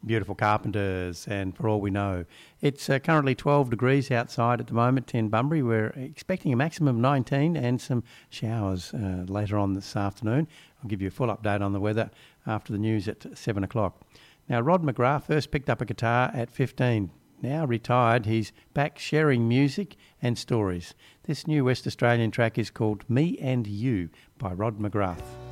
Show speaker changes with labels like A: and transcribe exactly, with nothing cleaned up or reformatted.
A: beautiful Carpenters, and For All We Know. It's uh, currently twelve degrees outside at the moment in Bunbury. We're expecting a maximum of nineteen and some showers uh, later on this afternoon. I'll give you a full update on the weather after the news at seven o'clock. Now, Rod McGrath first picked up a guitar at fifteen. Now retired, he's back sharing music and stories. This new West Australian track is called Me and You by Rod McGrath.